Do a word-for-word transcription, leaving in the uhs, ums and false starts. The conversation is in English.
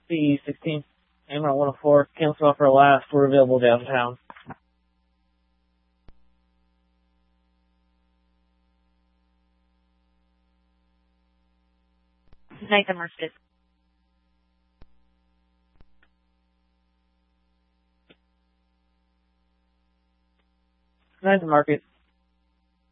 C sixteen, aim at one oh four, cancel off our last, we're available downtown. Nathan Market. Nathan Market.